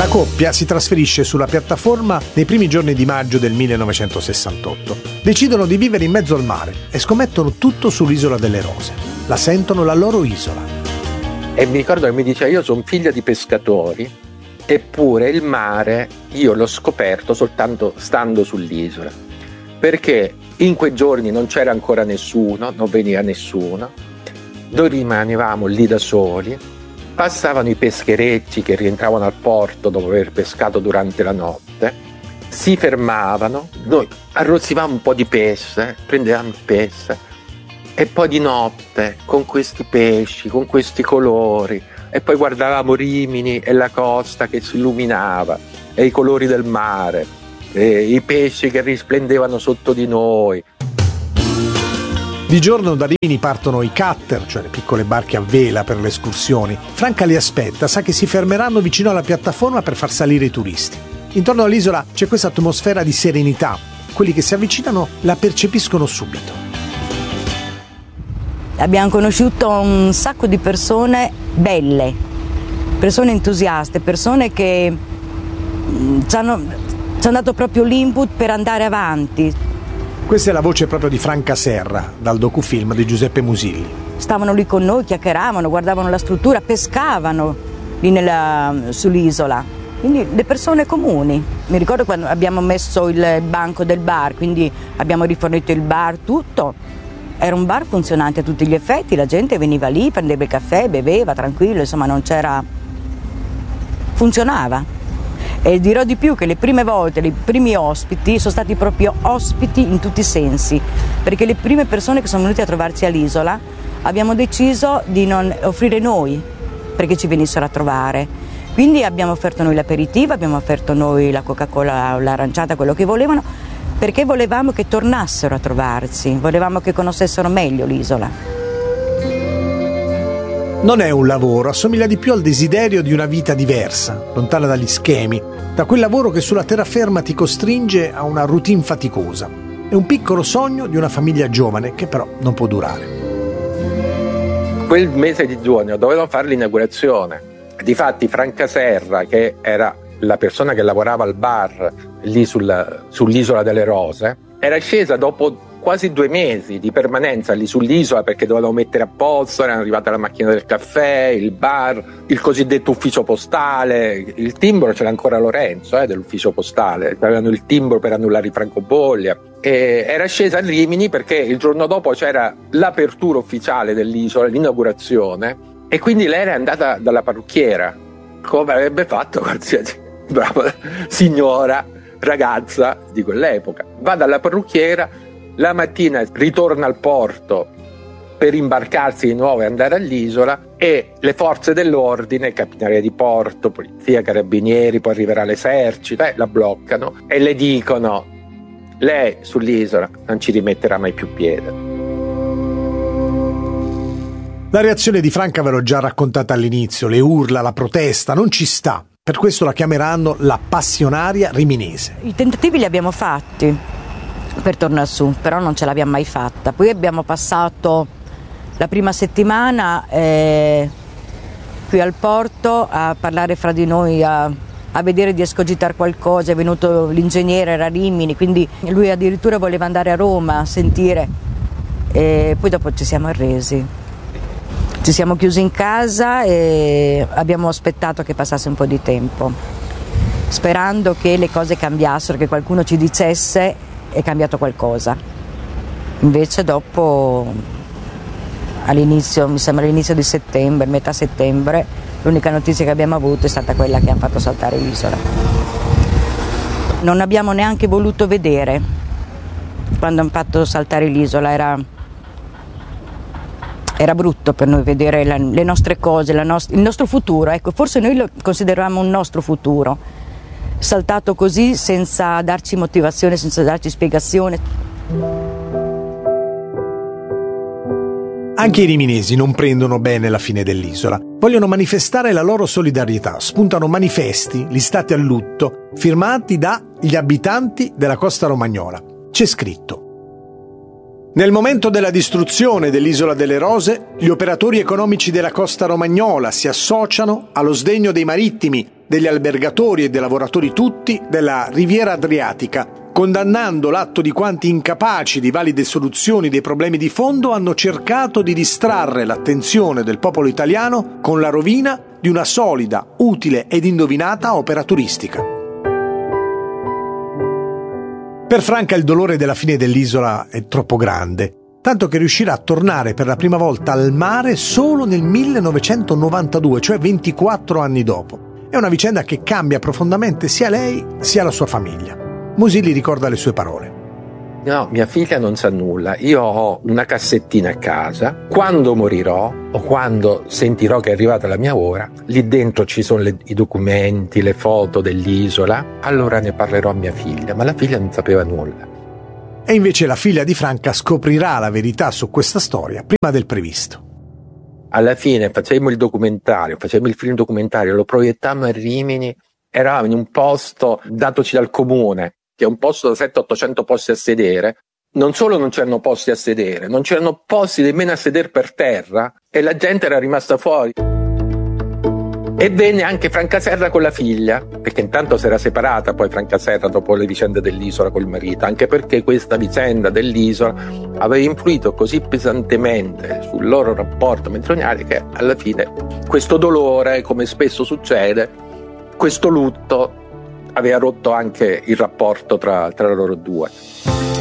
La coppia si trasferisce sulla piattaforma nei primi giorni di maggio del 1968. Decidono di vivere in mezzo al mare e scommettono tutto sull'isola delle Rose. La sentono la loro isola. E mi ricordo che mi diceva: io sono figlia di pescatori, eppure il mare io l'ho scoperto soltanto stando sull'isola, perché in quei giorni non c'era ancora nessuno, non veniva nessuno, noi rimanevamo lì da soli, passavano i pescherecci che rientravano al porto dopo aver pescato durante la notte, si fermavano, noi arrossivamo un po' di pesce, prendevamo il pesce e poi di notte con questi pesci, con questi colori, e poi guardavamo Rimini e la costa che si illuminava e i colori del mare, e i pesci che risplendevano sotto di noi. Di giorno da Rimini partono i cutter, cioè le piccole barche a vela per le escursioni. Franca li aspetta, sa che si fermeranno vicino alla piattaforma per far salire i turisti. Intorno all'isola c'è questa atmosfera di serenità. Quelli che si avvicinano la percepiscono subito. Abbiamo conosciuto un sacco di persone belle, persone entusiaste, persone che ci hanno dato proprio l'input per andare avanti. Questa è la voce proprio di Franca Serra, dal docufilm di Giuseppe Musilli. Stavano lì con noi, chiacchieravano, guardavano la struttura, pescavano lì sull'isola. Quindi le persone comuni. Mi ricordo quando abbiamo messo il banco del bar, quindi abbiamo rifornito il bar, tutto. Era un bar funzionante a tutti gli effetti, la gente veniva lì, prendeva il caffè, beveva tranquillo, insomma non c'era... funzionava. E dirò di più che le prime volte, i primi ospiti sono stati proprio ospiti in tutti i sensi, perché le prime persone che sono venute a trovarci all'isola abbiamo deciso di non offrire noi perché ci venissero a trovare. Quindi abbiamo offerto noi l'aperitivo, abbiamo offerto noi la Coca-Cola o l'aranciata, quello che volevano, perché volevamo che tornassero a trovarci, volevamo che conoscessero meglio l'isola. Non è un lavoro, assomiglia di più al desiderio di una vita diversa, lontana dagli schemi, da quel lavoro che sulla terraferma ti costringe a una routine faticosa. È un piccolo sogno di una famiglia giovane che però non può durare. Quel mese di giugno dovevano fare l'inaugurazione. Difatti Franca Serra, che era la persona che lavorava al bar lì sull'isola delle Rose, era scesa dopo quasi 2 mesi di permanenza lì sull'isola perché dovevano mettere a posto, era arrivata la macchina del caffè, il bar, il cosiddetto ufficio postale, il timbro ce l'ha ancora Lorenzo dell'ufficio postale, avevano il timbro per annullare i francobolli. E era scesa a Rimini perché il giorno dopo c'era l'apertura ufficiale dell'isola, l'inaugurazione, e quindi lei era andata dalla parrucchiera, come avrebbe fatto qualsiasi brava signora, ragazza di quell'epoca. Va dalla parrucchiera, la mattina ritorna al porto per imbarcarsi di nuovo e andare all'isola, e le forze dell'ordine, capitaneria di porto, polizia, carabinieri, poi arriverà l'esercito, la bloccano e le dicono: lei sull'isola non ci rimetterà mai più piede. La reazione di Franca ve l'ho già raccontata all'inizio, le urla, la protesta, non ci sta. Per questo la chiameranno la passionaria riminese. I tentativi li abbiamo fatti per tornare su, però non ce l'abbiamo mai fatta. Poi abbiamo passato la prima settimana qui al porto a parlare fra di noi, a vedere di escogitare qualcosa. È venuto l'ingegnere, era a Rimini, quindi lui addirittura voleva andare a Roma a sentire, e poi dopo ci siamo arresi. Ci siamo chiusi in casa e abbiamo aspettato che passasse un po' di tempo, sperando che le cose cambiassero, che qualcuno ci dicesse è cambiato qualcosa. Invece dopo, all'inizio, mi sembra all'inizio di settembre, metà settembre, l'unica notizia che abbiamo avuto è stata quella che hanno fatto saltare l'isola. Non abbiamo neanche voluto vedere quando hanno fatto saltare l'isola, era brutto per noi vedere le nostre cose, il nostro futuro, ecco, forse noi lo consideravamo un nostro futuro, saltato così senza darci motivazione, senza darci spiegazione. Anche i riminesi non prendono bene la fine dell'isola. Vogliono manifestare la loro solidarietà, spuntano manifesti listati a lutto, firmati dagli abitanti della costa romagnola. C'è scritto: Nel momento della distruzione dell'Isola delle Rose, gli operatori economici della costa romagnola si associano allo sdegno dei marittimi, degli albergatori e dei lavoratori tutti della Riviera Adriatica, condannando l'atto di quanti incapaci di valide soluzioni dei problemi di fondo hanno cercato di distrarre l'attenzione del popolo italiano con la rovina di una solida, utile ed indovinata opera turistica. Per Franca il dolore della fine dell'isola è troppo grande, tanto che riuscirà a tornare per la prima volta al mare solo nel 1992, cioè 24 anni dopo. È una vicenda che cambia profondamente sia lei sia la sua famiglia. Musilli ricorda le sue parole. No, mia figlia non sa nulla. Io ho una cassettina a casa. Quando morirò o quando sentirò che è arrivata la mia ora, lì dentro ci sono i documenti, le foto dell'isola. Allora ne parlerò a mia figlia, ma la figlia non sapeva nulla. E invece la figlia di Franca scoprirà la verità su questa storia prima del previsto. Alla fine facemmo il film documentario, lo proiettammo a Rimini. Eravamo in un posto datoci dal comune, che è un posto da 700-800 posti a sedere. Non solo non c'erano posti a sedere, non c'erano posti nemmeno a sedere per terra e la gente era rimasta fuori. E venne anche Franca Serra con la figlia, perché intanto si era separata poi Franca Serra dopo le vicende dell'isola col marito, anche perché questa vicenda dell'isola aveva influito così pesantemente sul loro rapporto matrimoniale che alla fine questo dolore, come spesso succede, questo lutto aveva rotto anche il rapporto tra loro due.